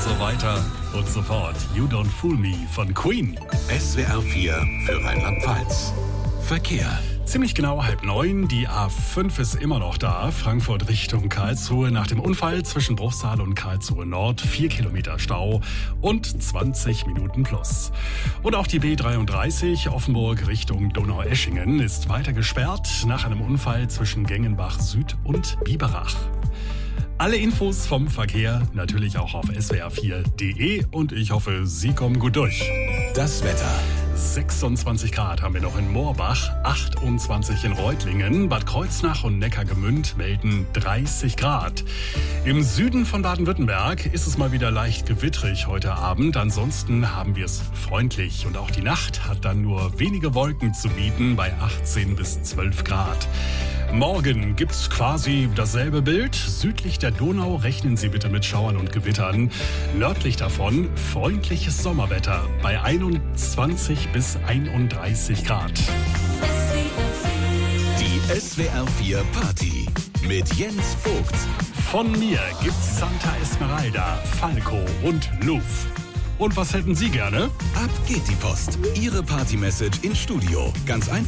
so weiter und so fort. You Don't Fool Me von Queen. SWR 4 für Rheinland-Pfalz. Verkehr. Ziemlich genau 8:30. Die A5 ist immer noch da. Frankfurt Richtung Karlsruhe. Nach dem Unfall zwischen Bruchsal und Karlsruhe Nord 4 Kilometer Stau und 20 Minuten plus. Und auch die B33 Offenburg Richtung Donaueschingen ist weiter gesperrt nach einem Unfall zwischen Gengenbach Süd und Biberach. Alle Infos vom Verkehr natürlich auch auf swr4.de und ich hoffe, Sie kommen gut durch. Das Wetter. 26 Grad haben wir noch in Moorbach, 28 in Reutlingen, Bad Kreuznach und Neckargemünd melden 30 Grad. Im Süden von Baden-Württemberg ist es mal wieder leicht gewittrig heute Abend. Ansonsten haben wir es freundlich und auch die Nacht hat dann nur wenige Wolken zu bieten bei 18 bis 12 Grad. Morgen gibt's quasi dasselbe Bild. Südlich der Donau rechnen Sie bitte mit Schauern und Gewittern. Nördlich davon freundliches Sommerwetter bei 21 bis 31 Grad. Die SWR 4 Party mit Jens Vogt. Von mir gibt's Santa Esmeralda, Falco und Luf. Und was hätten Sie gerne? Ab geht die Post. Ihre Party-Message ins Studio. Ganz einfach.